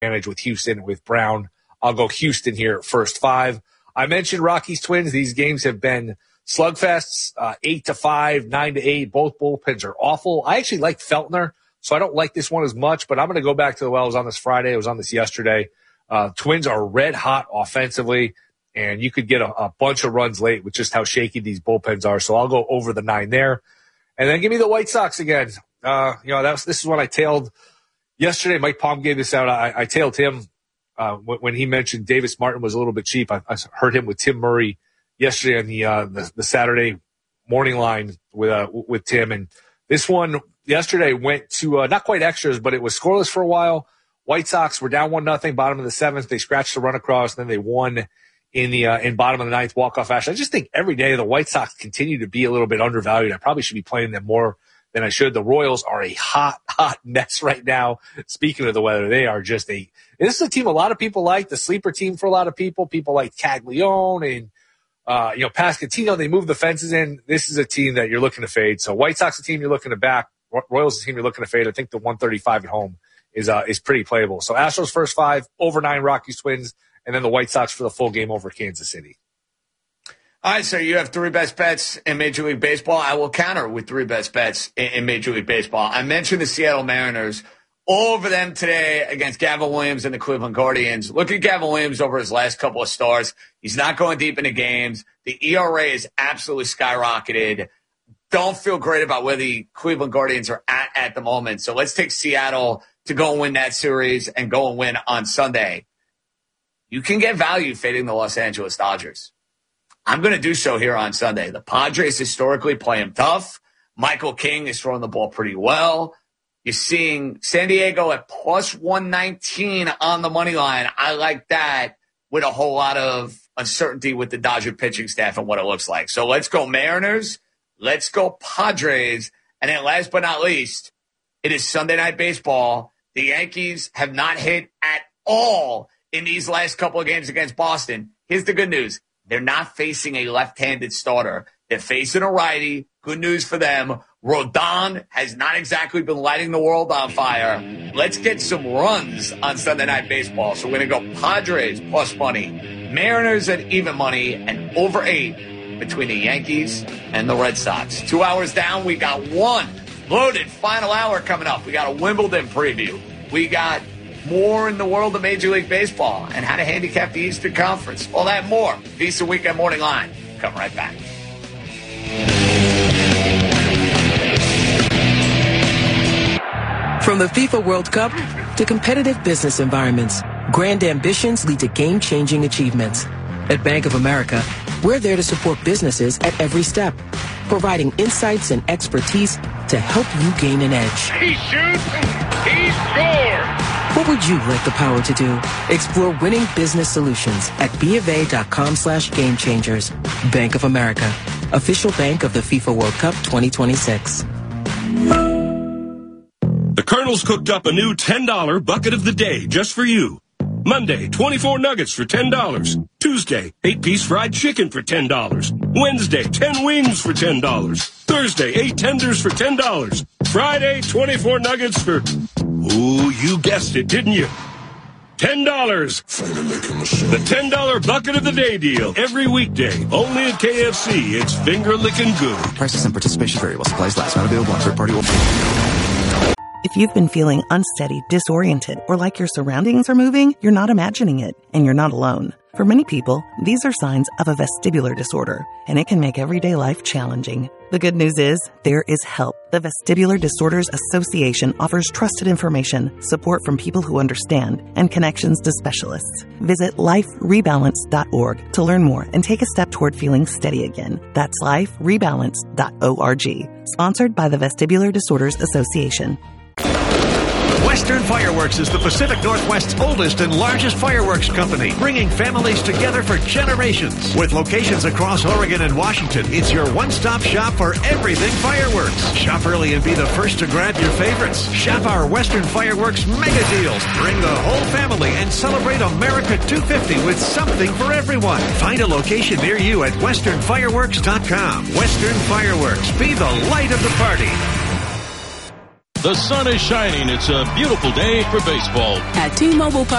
advantage with Houston, with Brown. I'll go Houston here first 5. I mentioned Rockies Twins. These games have been slugfests, 8-5, 9-8. Both bullpens are awful. I actually like Feltner, so I don't like this one as much, but I'm going to go back to I was on this Friday. I was on this yesterday. Twins are red hot offensively, and you could get a bunch of runs late with just how shaky these bullpens are. So I'll go over the 9 there. And then give me the White Sox again. This is what I tailed yesterday. Mike Palm gave this out. I tailed him when he mentioned Davis Martin was a little bit cheap. I heard him with Tim Murray yesterday on the Saturday morning line with Tim. And this one yesterday went to not quite extras, but it was scoreless for a while. White Sox were down 1-0, bottom of the 7th. They scratched the run across, then they won in bottom of the 9th, walk-off fashion. I just think every day the White Sox continue to be a little bit undervalued. I probably should be playing them more than I should. The Royals are a hot mess right now. Speaking of the weather, they are just this is a team a lot of people like, the sleeper team for a lot of people. People like Caglione and Pasquantino. They move the fences in. This is a team that you're looking to fade. So White Sox a team you're looking to back. Royals a team you're looking to fade. I think the 135 at home is pretty playable. So Astros first 5, over 9 Rockies Twins, and then the White Sox for the full game over Kansas City. All right, so you have 3 best bets in Major League Baseball. I will counter with 3 best bets in Major League Baseball. I mentioned the Seattle Mariners. All over them today against Gavin Williams and the Cleveland Guardians. Look at Gavin Williams over his last couple of starts. He's not going deep into games. The ERA is absolutely skyrocketed. Don't feel great about where the Cleveland Guardians are at the moment. So let's take Seattle to go and win that series and go and win on Sunday. You can get value fading the Los Angeles Dodgers. I'm going to do so here on Sunday. The Padres historically play them tough. Michael King is throwing the ball pretty well. You're seeing San Diego at plus 119 on the money line. I like that with a whole lot of uncertainty with the Dodger pitching staff and what it looks like. So let's go Mariners. Let's go Padres. And then last but not least, it is Sunday Night Baseball. The Yankees have not hit at all in these last couple of games against Boston. Here's the good news. They're not facing a left-handed starter. They're facing a righty. Good news for them. Rodon has not exactly been lighting the world on fire. Let's get some runs on Sunday Night Baseball. So we're going to go Padres plus money, Mariners at even money, and over 8 between the Yankees and the Red Sox. 2 hours down, we got one loaded final hour coming up. We got a Wimbledon preview. We got more in the world of Major League Baseball and how to handicap the Eastern Conference. All that more. Visa Weekend Morning Line. Come right back. From the FIFA World Cup to competitive business environments, grand ambitions lead to game-changing achievements. At Bank of America, we're there to support businesses at every step, providing insights and expertise to help you gain an edge. He shoots, he scores! What would you like the power to do? Explore winning business solutions at BofA.com/gamechangers. Bank of America, official bank of the FIFA World Cup 2026. The Colonel's cooked up a new $10 bucket of the day just for you. Monday, 24 nuggets for $10. Tuesday, 8-piece fried chicken for $10. Wednesday, 10 wings for $10. Thursday, 8 tenders for $10. Friday, 24 nuggets for... Ooh, you guessed it, didn't you? $10. The $10 bucket of the day deal. Every weekday. Only at KFC. It's finger licking good. Prices and participation vary while supplies last. Not available on third party. If you've been feeling unsteady, disoriented, or like your surroundings are moving, you're not imagining it, and you're not alone. For many people, these are signs of a vestibular disorder, and it can make everyday life challenging. The good news is, there is help. The Vestibular Disorders Association offers trusted information, support from people who understand, and connections to specialists. Visit liferebalance.org to learn more and take a step toward feeling steady again. That's liferebalance.org. Sponsored by the Vestibular Disorders Association. Western Fireworks is the Pacific Northwest's oldest and largest fireworks company, bringing families together for generations. With locations across Oregon and Washington, it's your one-stop shop for everything fireworks. Shop early and be the first to grab your favorites. Shop our Western Fireworks mega deals. Bring the whole family and celebrate America 250 with something for everyone. Find a location near you at westernfireworks.com. Western Fireworks. Be the light of the party. The sun is shining. It's a beautiful day for baseball. At T-Mobile Park.